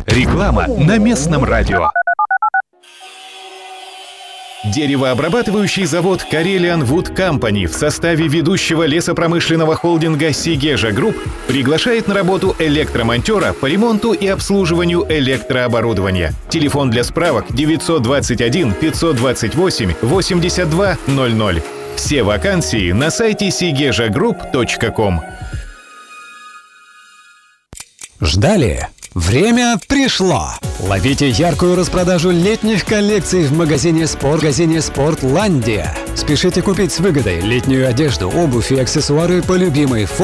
Реклама на местном радио. Деревообрабатывающий завод Karelian Wood Company в составе ведущего лесопромышленного холдинга Сигежа Групп приглашает на работу электромонтера по ремонту и обслуживанию электрооборудования. Телефон для справок 921 528 8200. Все вакансии на сайте sigejagroup.com. Ждали? Время пришло! Ловите яркую распродажу летних коллекций в магазине «Спортландия». Спешите купить с выгодой летнюю одежду, обувь и аксессуары по любимой форме.